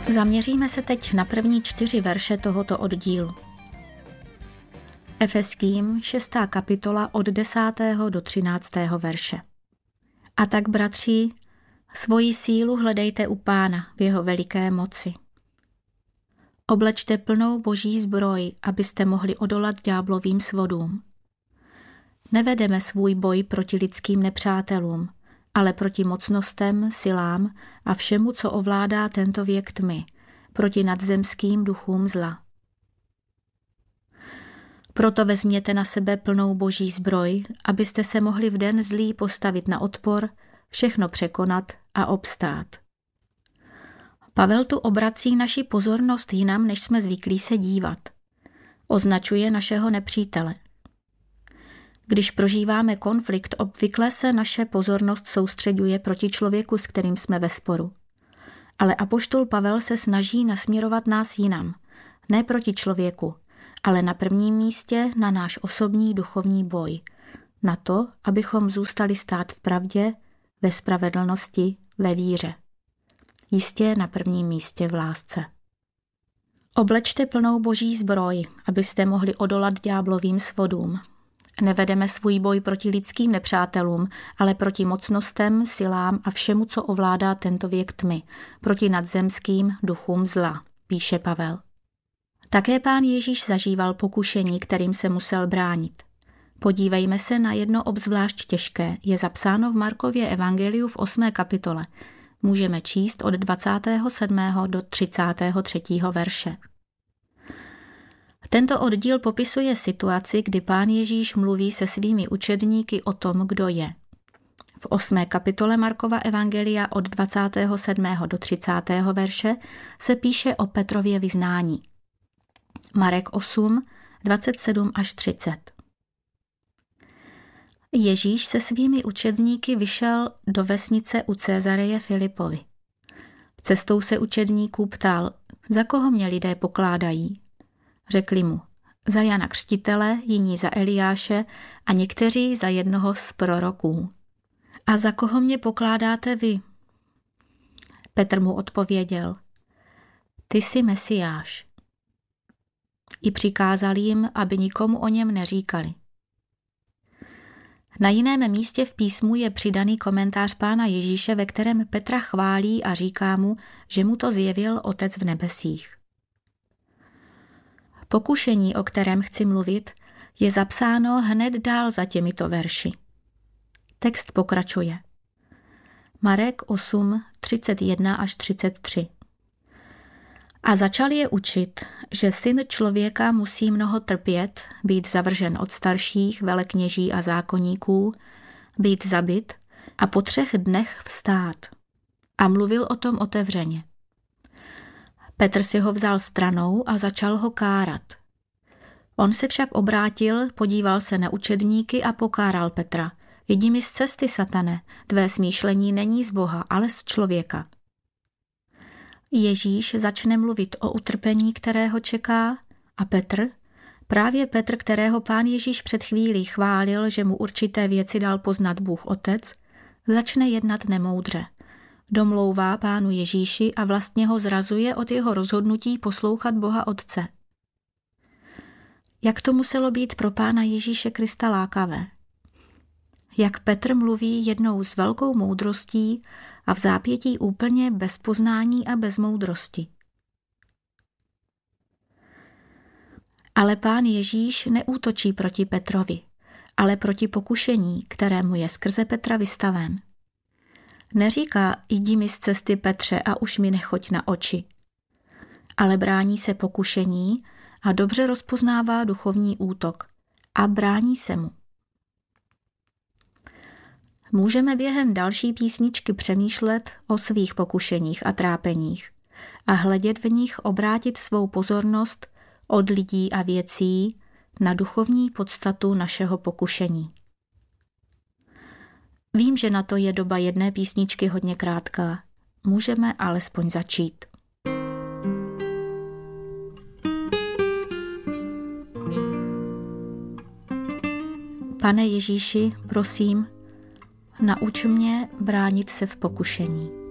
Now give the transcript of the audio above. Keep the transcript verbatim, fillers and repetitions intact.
Zaměříme se teď na první čtyři verše tohoto oddílu. Efeským šestá kapitola od desátého do třináctého verše. A tak, bratři, svoji sílu hledejte u Pána v jeho veliké moci. Oblečte plnou boží zbroj, abyste mohli odolat ďáblovým svodům. Nevedeme svůj boj proti lidským nepřátelům, ale proti mocnostem, silám a všemu, co ovládá tento věk tmy, proti nadzemským duchům zla. Proto vezměte na sebe plnou boží zbroj, abyste se mohli v den zlý postavit na odpor, všechno překonat a obstát. Pavel tu obrací naši pozornost jinam, než jsme zvyklí se dívat. Označuje našeho nepřítele. Když prožíváme konflikt, obvykle se naše pozornost soustřeďuje proti člověku, s kterým jsme ve sporu. Ale apoštol Pavel se snaží nasměrovat nás jinam, ne proti člověku, ale na prvním místě na náš osobní duchovní boj, na to, abychom zůstali stát v pravdě, ve spravedlnosti, ve víře. Jistě na prvním místě v lásce. Oblečte plnou boží zbroj, abyste mohli odolat ďáblovým svodům. Nevedeme svůj boj proti lidským nepřátelům, ale proti mocnostem, silám a všemu, co ovládá tento věk tmy, proti nadzemským duchům zla, píše Pavel. Také Pán Ježíš zažíval pokušení, kterým se musel bránit. Podívejme se na jedno obzvlášť těžké, je zapsáno v Markově evangeliu v osmé kapitole. Můžeme číst od dvacátého sedmého do třicátého třetího verše. Tento oddíl popisuje situaci, kdy Pán Ježíš mluví se svými učedníky o tom, kdo je. V osmé kapitole Markova evangelia od dvacátého sedmého do třicátého verše se píše o Petrově vyznání. Marek osm, dvacet sedm až třicet. Ježíš se svými učedníky vyšel do vesnice u Cezareje Filipovi. Cestou se učedníků ptal, za koho mě lidé pokládají. Řekli mu, za Jana Křtitele, jiní za Eliáše a někteří za jednoho z proroků. A za koho mě pokládáte vy? Petr mu odpověděl, ty jsi Mesiáš. I přikázal jim, aby nikomu o něm neříkali. Na jiném místě v písmu je přidaný komentář Pána Ježíše, ve kterém Petra chválí a říká mu, že mu to zjevil Otec v nebesích. Pokušení, o kterém chci mluvit, je zapsáno hned dál za těmito verši. Text pokračuje. Marek osm, třicet jedna až třicet tři. A začal je učit, že syn člověka musí mnoho trpět, být zavržen od starších, velekněží a zákonníků, být zabit a po třech dnech vstát. A mluvil o tom otevřeně. Petr si ho vzal stranou a začal ho kárat. On se však obrátil, podíval se na učedníky a pokáral Petra. Jdi mi z cesty, satane, tvé smýšlení není z Boha, ale z člověka. Ježíš začne mluvit o utrpení, kterého čeká, a Petr, právě Petr, kterého Pán Ježíš před chvílí chválil, že mu určité věci dal poznat Bůh Otec, začne jednat nemoudře. Domlouvá Pánu Ježíši a vlastně ho zrazuje od jeho rozhodnutí poslouchat Boha Otce. Jak to muselo být pro Pána Ježíše Krista lákavé? Jak Petr mluví jednou s velkou moudrostí a v zápětí úplně bez poznání a bez moudrosti. Ale Pán Ježíš neútočí proti Petrovi, ale proti pokušení, kterému je skrze Petra vystaven. Neříká, jdi mi z cesty, Petře, a už mi nechoď na oči. Ale brání se pokušení a dobře rozpoznává duchovní útok a brání se mu. Můžeme během další písničky přemýšlet o svých pokušeních a trápeních a hledět v nich obrátit svou pozornost od lidí a věcí na duchovní podstatu našeho pokušení. Vím, že na to je doba jedné písničky hodně krátká. Můžeme alespoň začít. Pane Ježíši, prosím, nauč mě bránit se v pokušení.